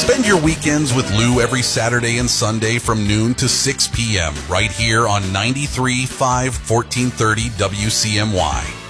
Spend your weekends with Lou every Saturday and Sunday from noon to 6 p.m. right here on 93.5 1430 WCMY.